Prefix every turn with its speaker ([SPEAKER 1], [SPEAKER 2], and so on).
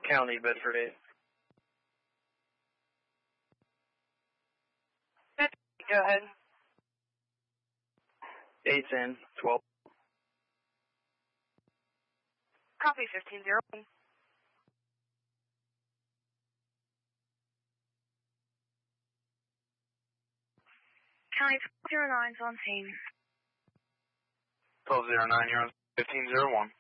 [SPEAKER 1] County, Bedford 8.
[SPEAKER 2] Go ahead.
[SPEAKER 1] 810, 12.
[SPEAKER 2] Copy 1501. County 1209's on scene.
[SPEAKER 1] 1209, you're on 1501.